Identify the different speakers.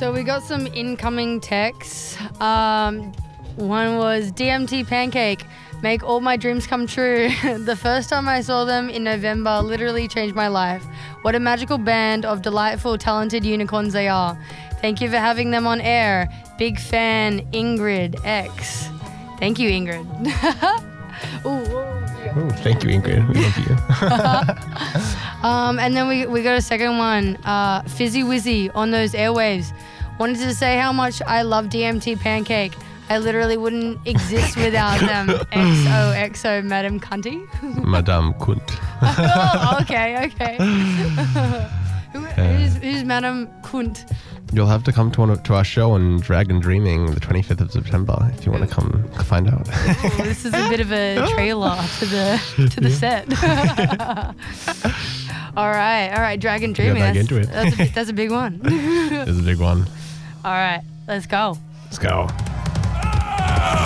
Speaker 1: So we got some incoming texts. One was DMT Pancake. Make all my dreams come true. The first time I saw them in November literally changed my life. What a magical band of delightful, talented unicorns they are. Thank you for having them on air. Big fan, Ingrid X. Thank you, Ingrid.
Speaker 2: Ooh, thank you, Ingrid. We love you.
Speaker 1: And then we got a second one. Fizzy Wizzy on those airwaves. Wanted to say how much I love DMT Pancake. I literally wouldn't exist without them. XOXO, Madam Cunty.
Speaker 2: Madame Kunt.
Speaker 1: Oh, okay. Who's Madam Kunt?
Speaker 2: You'll have to come to our show on Dragon Dreaming the 25th of September if you want to come find out.
Speaker 1: Ooh, this is a bit of a trailer to the set. All right, Dragon Dreaming.
Speaker 2: Get back into it.
Speaker 1: That's a big one.
Speaker 2: It's a big one.
Speaker 1: All right, let's go.
Speaker 2: Let's go.